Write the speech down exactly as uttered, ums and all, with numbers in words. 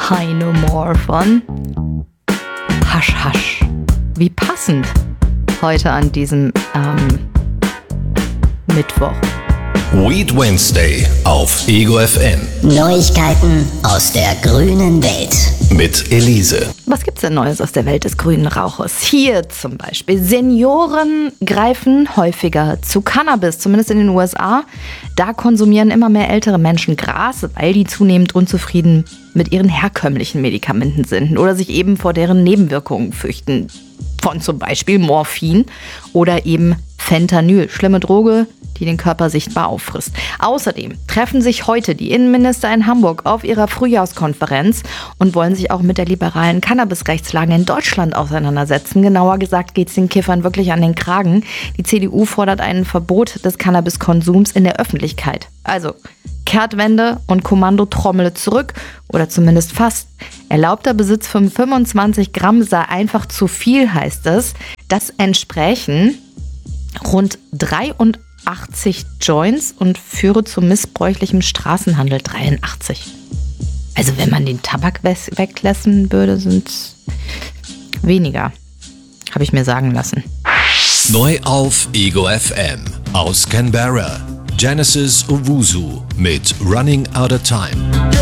Hi No More von Hasch Hasch. Wie passend heute an diesem ähm, Mittwoch. Weed Wednesday auf Ego F M. Neuigkeiten aus der grünen Welt. Mit Elise. Was gibt's denn Neues aus der Welt des grünen Rauches? Hier zum Beispiel. Senioren greifen häufiger zu Cannabis, zumindest in den U S A. Da konsumieren immer mehr ältere Menschen Gras, weil die zunehmend unzufrieden mit ihren herkömmlichen Medikamenten sind oder sich eben vor deren Nebenwirkungen fürchten. Von zum Beispiel Morphin oder eben Fentanyl. Schlimme Droge, die den Körper sichtbar auffrisst. Außerdem treffen sich heute die Innenminister in Hamburg auf ihrer Frühjahrskonferenz und wollen sich auch mit der liberalen Cannabisrechtslage in Deutschland auseinandersetzen. Genauer gesagt geht es den Kiffern wirklich an den Kragen. Die C D U fordert ein Verbot des Cannabiskonsums in der Öffentlichkeit. Also Kehrtwende und Kommandotrommel zurück oder zumindest fast. Erlaubter Besitz von fünfundzwanzig Gramm sei einfach zu viel, heißt es. Das entsprechen rund dreiundachtzig Joints und führe zu missbräuchlichem Straßenhandel. dreiundachtzig. Also wenn man den Tabak weglassen würde, sind es weniger. Habe ich mir sagen lassen. Neu auf Ego F M aus Canberra. Genesis Owusu mit Running Out of Time.